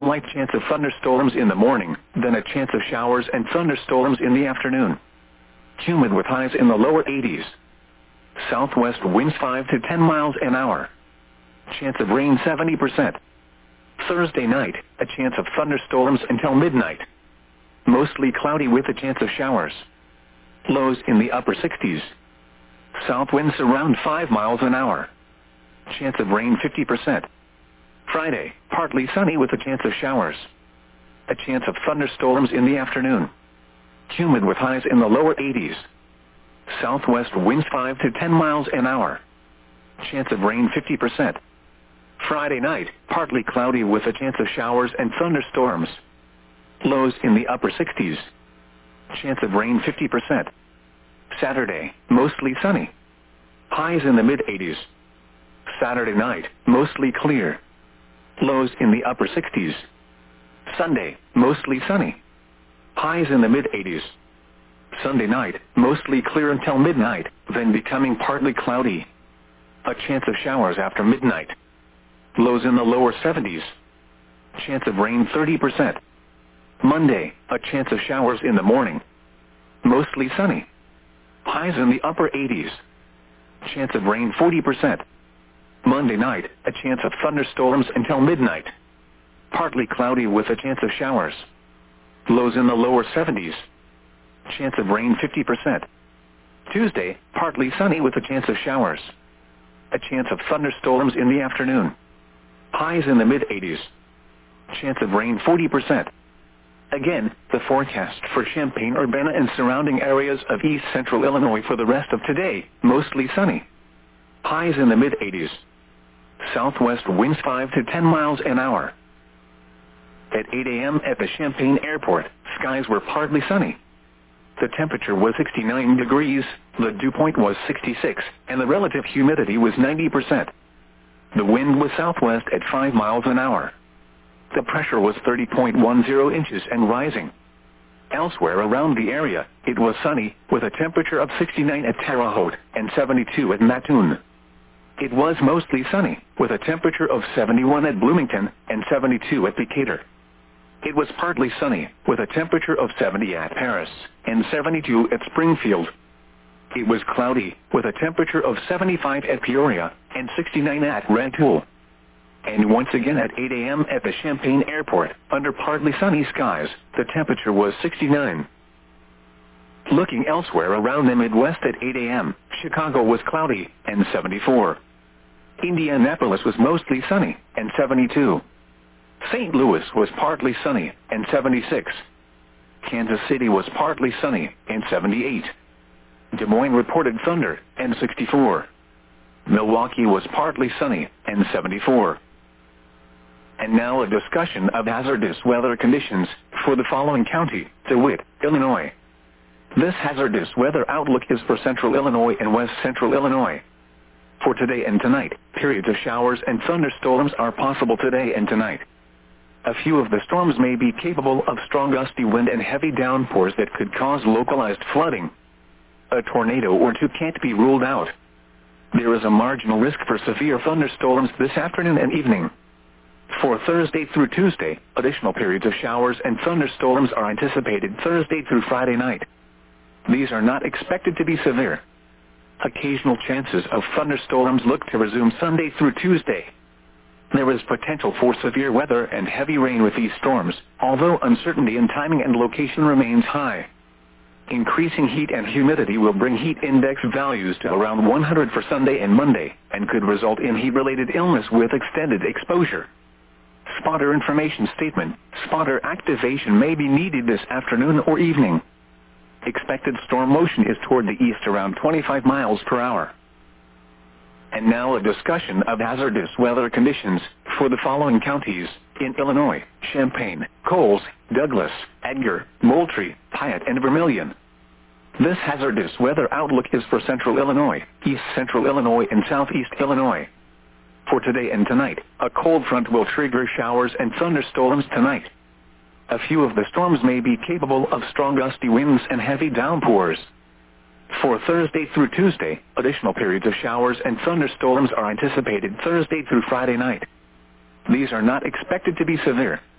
Light chance of thunderstorms in the morning, then a chance of showers and thunderstorms in the afternoon. Humid with highs in the lower 80s. Southwest winds 5 to 10 miles an hour. Chance of rain 70%. Thursday night, a chance of thunderstorms until midnight. Mostly cloudy with a chance of showers. Lows in the upper 60s. South winds around 5 miles an hour. Chance of rain 50%. Friday, partly sunny with a chance of showers. A chance of thunderstorms in the afternoon. Humid with highs in the lower 80s. Southwest winds 5 to 10 miles an hour. Chance of rain 50%. Friday night, partly cloudy with a chance of showers and thunderstorms. Lows in the upper 60s. Chance of rain 50%. Saturday, mostly sunny. Highs in the mid-80s. Saturday night, mostly clear. Lows in the upper 60s. Sunday, mostly sunny. Highs in the mid-80s. Sunday night, mostly clear until midnight, then becoming partly cloudy. A chance of showers after midnight. Lows in the lower 70s. Chance of rain 30%. Monday, a chance of showers in the morning. Mostly sunny. Highs in the upper 80s. Chance of rain 40%. Monday night, a chance of thunderstorms until midnight. Partly cloudy with a chance of showers. Lows in the lower 70s. Chance of rain 50%. Tuesday, partly sunny with a chance of showers. A chance of thunderstorms in the afternoon. Highs in the mid-80s. Chance of rain 40%. Again, the forecast for Champaign-Urbana and surrounding areas of east central Illinois for the rest of today, mostly sunny. Highs in the mid-80s. Southwest winds 5 to 10 miles an hour. At 8 a.m. at the Champaign Airport, skies were partly sunny. The temperature was 69 degrees, the dew point was 66, and the relative humidity was 90%. The wind was southwest at 5 miles an hour. The pressure was 30.10 inches and rising. Elsewhere around the area, it was sunny, with a temperature of 69 at Terre Haute and 72 at Mattoon. It was mostly sunny, with a temperature of 71 at Bloomington and 72 at Decatur. It was partly sunny, with a temperature of 70 at Paris and 72 at Springfield. It was cloudy, with a temperature of 75 at Peoria and 69 at Rantoul. And once again at 8 a.m. at the Champaign Airport, under partly sunny skies, the temperature was 69. Looking elsewhere around the Midwest at 8 a.m., Chicago was cloudy and 74. Indianapolis was mostly sunny and 72. St. Louis was partly sunny and 76. Kansas City was partly sunny and 78. Des Moines reported thunder and 64. Milwaukee was partly sunny and 74. And now a discussion of hazardous weather conditions for the following county, DeWitt, Illinois. This hazardous weather outlook is for central Illinois and west central Illinois. For today and tonight, periods of showers and thunderstorms are possible today and tonight. A few of the storms may be capable of strong gusty wind and heavy downpours that could cause localized flooding. A tornado or two can't be ruled out. There is a marginal risk for severe thunderstorms this afternoon and evening. For Thursday through Tuesday, additional periods of showers and thunderstorms are anticipated Thursday through Friday night. These are not expected to be severe. Occasional chances of thunderstorms look to resume Sunday through Tuesday. There is potential for severe weather and heavy rain with these storms, although uncertainty in timing and location remains high. Increasing heat and humidity will bring heat index values to around 100 for Sunday and Monday, and could result in heat-related illness with extended exposure. Spotter information statement: spotter activation may be needed this afternoon or evening. Expected storm motion is toward the east around 25 miles per hour. And now a discussion of hazardous weather conditions for the following counties in Illinois: Champaign, Coles, Douglas, Edgar, Moultrie, Piatt, and Vermilion. This hazardous weather outlook is for central Illinois, east central Illinois, and southeast Illinois. For today and tonight, a cold front will trigger showers and thunderstorms tonight. A few of the storms may be capable of strong gusty winds and heavy downpours. For Thursday through Tuesday, additional periods of showers and thunderstorms are anticipated Thursday through Friday night. These are not expected to be severe.